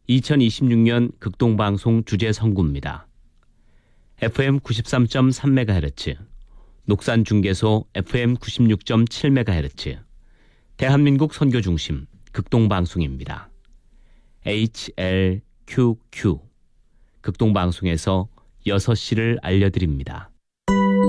2026년 극동방송 주제 선구입니다. FM 93.3MHz, 녹산중계소 FM 96.7MHz, 대한민국 선교중심 극동방송입니다. HLQQ, 극동방송에서 6시를 알려드립니다.